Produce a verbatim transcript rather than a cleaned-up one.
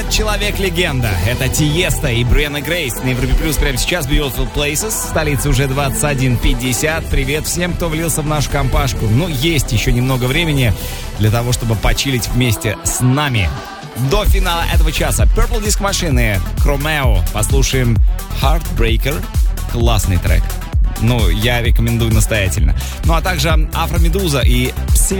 Человек-легенда. Это Тиеста и Брианна Грейс. На Европе Плюс прямо сейчас Beautiful Places. В столице уже двадцать один пятьдесят. Привет всем, кто влился в нашу компашку. Ну, есть еще немного времени для того, чтобы почилить вместе с нами. До финала этого часа Purple Disc Machine, Chromeo. Послушаем Heartbreaker. Классный трек. Ну, я рекомендую настоятельно. Ну, а также Афромедуза и Psy